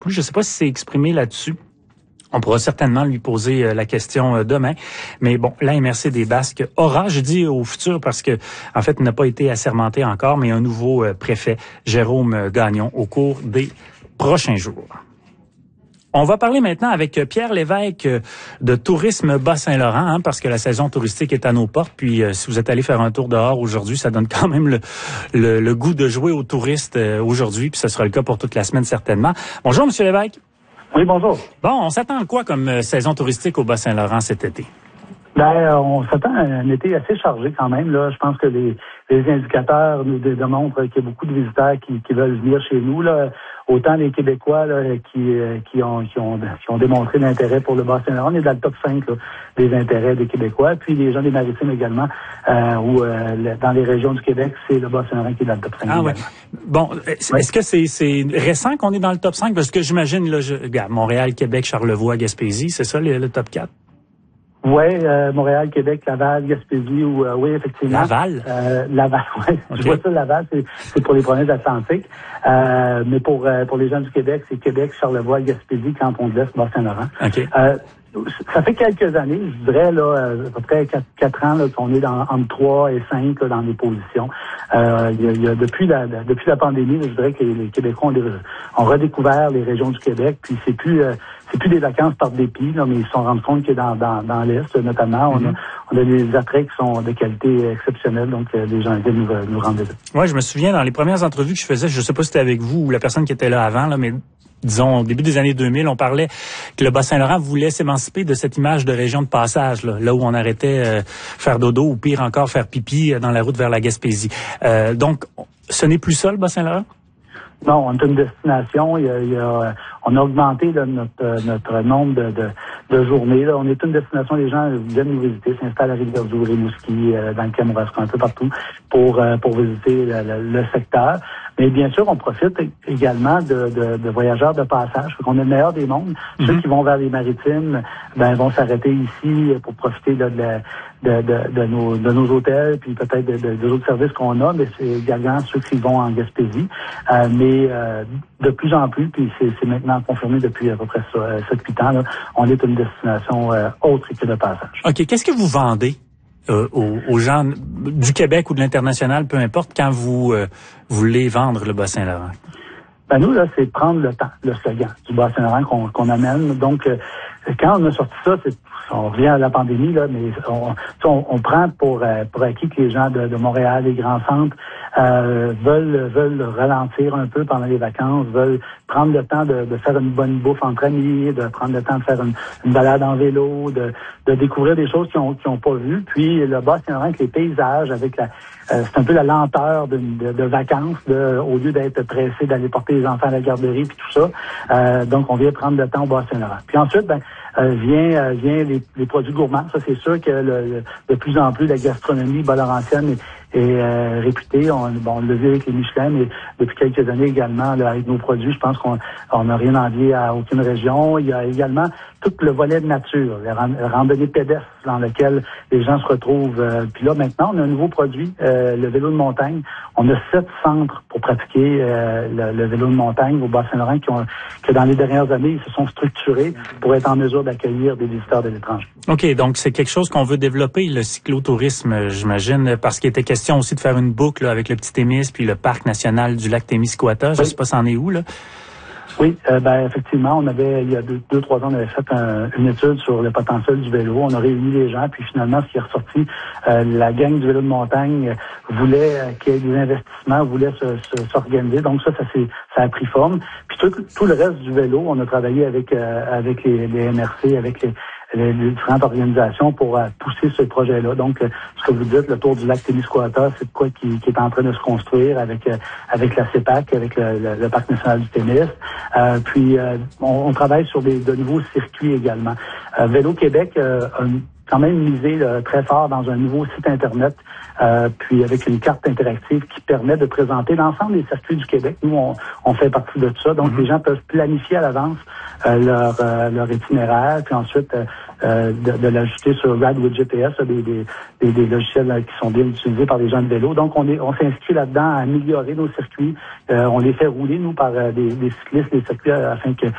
plus. Je ne sais pas si c'est exprimé là-dessus. On pourra certainement lui poser la question demain. Mais bon, la MRC des Basques aura, je dis au futur parce que, en fait, il n'a pas été assermenté encore, mais un nouveau préfet, Jérôme Gagnon, au cours des prochains jours. On va parler maintenant avec Pierre Lévesque de Tourisme Bas-Saint-Laurent, parce que la saison touristique est à nos portes. Puis, si vous êtes allé faire un tour dehors aujourd'hui, ça donne quand même le goût de jouer aux touristes aujourd'hui. Puis, ce sera le cas pour toute la semaine, certainement. Bonjour, Monsieur Lévesque. Oui, bonjour. Bon, on s'attend à quoi comme saison touristique au Bas-Saint-Laurent cet été? On s'attend à un été assez chargé quand même. Là, je pense que les indicateurs nous démontrent qu'il y a beaucoup de visiteurs qui veulent venir chez nous. Là. Autant les Québécois là, qui ont démontré l'intérêt pour le Bas-Saint-Laurent. On est dans le top 5 là, des intérêts des Québécois. Puis les gens des Maritimes également, dans les régions du Québec, c'est le Bas-Saint-Laurent qui est dans le top 5. Ah ouais. Bon, est-ce que c'est récent qu'on est dans le top 5? Parce que j'imagine, là, regarde, Montréal, Québec, Charlevoix, Gaspésie, c'est ça le top 4? Oui, Montréal, Québec, Laval, Gaspésie, oui, effectivement. Laval? Laval, oui. Okay. Je vois ça, Laval, c'est pour les provinces atlantiques. Mais pour les gens du Québec, c'est Québec, Charlevoix, Gaspésie, Canton de l'Est, Bas-Saint-Laurent. Okay. Ça fait quelques années, je dirais, là, à peu près 4 ans, là, qu'on est entre 3 et 5 là, dans les positions. Depuis la pandémie, là, je dirais que les Québécois ont redécouvert les régions du Québec, puis c'est plus des vacances par dépit, là, mais ils se sont rendus compte que dans l'Est, notamment, on a des attraits qui sont de qualité exceptionnelle, donc les gens viennent nous rendre visite. Oui, je me souviens, dans les premières entrevues que je faisais, je ne sais pas si c'était avec vous ou la personne qui était là avant, là, mais disons, au début des années 2000, on parlait que le Bas-Saint-Laurent voulait s'émanciper de cette image de région de passage, là où on arrêtait faire dodo ou pire encore faire pipi dans la route vers la Gaspésie. Donc, ce n'est plus ça, le Bas-Saint-Laurent? Non, on est une destination. On a augmenté là, notre nombre de journées. Là. On est une destination. Les gens viennent nous visiter, s'installent à Rivière-du-Loup, Rimouski, dans le Kamouraska, un peu partout, pour visiter le secteur. Mais bien sûr, on profite également de voyageurs de passage. On est le meilleur des mondes. Ceux qui vont vers les Maritimes, vont s'arrêter ici pour profiter là, de nos hôtels, puis peut-être des autres services qu'on a, mais c'est également ceux qui vont en Gaspésie. Mais de plus en plus, puis c'est maintenant confirmé depuis à peu près 7-8 ans, là, on est une destination autre que de passage. OK. Qu'est-ce que vous vendez aux gens du Québec ou de l'international, peu importe, quand vous voulez vendre le Bas-Saint-Laurent? Nous, là, c'est prendre le temps, le slogan du Bas-Saint-Laurent qu'on amène. Donc, quand on a sorti ça, on revient à la pandémie, là, mais on prend pour acquis que les gens de Montréal, les grands centres, veulent ralentir un peu pendant les vacances, veulent prendre le temps de faire une bonne bouffe entre amis, de prendre le temps de faire une balade en vélo, de découvrir des choses qu'ils ont pas vues. Puis le Bas-Saint-Laurent avec les paysages, avec c'est un peu la lenteur de vacances, au lieu d'être pressé d'aller porter les enfants à la garderie puis tout ça. Donc on vient prendre le temps au Bas-Saint-Laurent. Puis ensuite, vient les produits gourmands. Ça, c'est sûr que de plus en plus la gastronomie bas-laurentienne est réputée. On l'a vu avec les Michelin, mais depuis quelques années également, là, avec nos produits, je pense qu'on n'a rien envié à aucune région. Il y a également tout le volet de nature, la randonnée pédestre dans lequel les gens se retrouvent. Puis là, maintenant, on a un nouveau produit, le vélo de montagne. On a 7 centres pour pratiquer le vélo de montagne au Bas-Saint-Laurent que dans les dernières années, ils se sont structurés pour être en mesure d'accueillir des visiteurs de l'étranger. OK, donc c'est quelque chose qu'on veut développer, le cyclotourisme, j'imagine, parce qu'il était question aussi de faire une boucle là, avec le Petit Témis puis le parc national du lac Témiscouata. Je ne sais pas c'en est où, là. Oui, effectivement, il y a 2-3 ans, on avait fait une étude sur le potentiel du vélo. On a réuni les gens, puis finalement, ce qui est ressorti, la gang du vélo de montagne voulait qu'il y ait des investissements, voulait s'organiser. Donc ça a pris forme. Puis tout le reste du vélo, on a travaillé avec les MRC, avec les différentes organisations pour pousser ce projet-là. Donc, ce que vous dites, le tour du lac Témiscouata, c'est quoi qui est en train de se construire avec la CEPAC, avec le Parc national du Témis. Puis, on travaille sur de nouveaux circuits également. Vélo Québec a quand même misé très fort dans un nouveau site Internet, puis avec une carte interactive qui permet de présenter l'ensemble des circuits du Québec. Nous, on fait partie de tout ça. Donc, les gens peuvent planifier à l'avance leur itinéraire, puis ensuite de l'ajuster sur Ride with GPS, des logiciels qui sont bien utilisés par les gens de vélo. Donc, on s'inscrit là-dedans à améliorer nos circuits. On les fait rouler, nous, par des cyclistes, des circuits, afin que